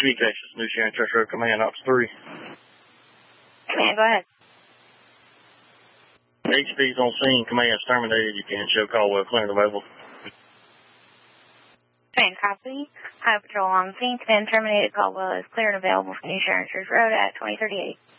Communications, New Sharon Church Road, Command, Ops 3. Command, go ahead. HP's on scene, command's terminated. You can show Caldwell clear and available. Command, copy. Highway Patrol on scene. Command terminated. Caldwell is clear and available from New Sharon Church Road at 2038.